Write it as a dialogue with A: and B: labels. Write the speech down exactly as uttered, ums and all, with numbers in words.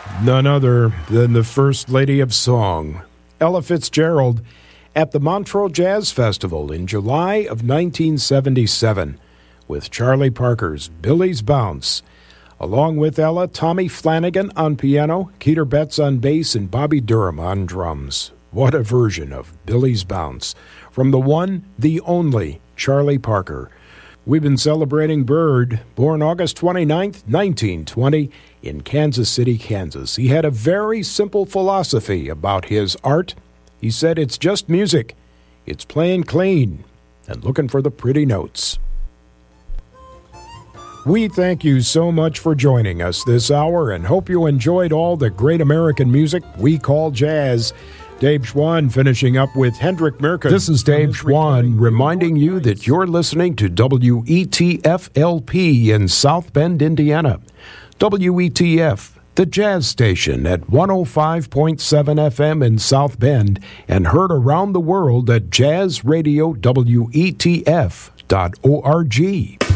A: None other than the First Lady of Song, Ella Fitzgerald, at the Montreux Jazz Festival in July of nineteen seventy-seven with Charlie Parker's Billy's Bounce. Along with Ella, Tommy Flanagan on piano, Keter Betts on bass, and Bobby Durham on drums. What a version of Billy's Bounce from the one, the only, Charlie Parker. We've been celebrating Bird, born August twenty-ninth, nineteen twenty, in Kansas City, Kansas. He had a very simple philosophy about his art. He said it's just music. It's playing clean and looking for the pretty notes. We thank you so much for joining us this hour and hope you enjoyed all the great American music we call jazz. Dave Schwann finishing up with Hendrik Mirkin.
B: This is Dave Schwann reminding you that you're listening to W E T F L P in South Bend, Indiana. W E T F, the jazz station at one oh five point seven F M in South Bend and heard around the world at jazz radio W E T F dot org.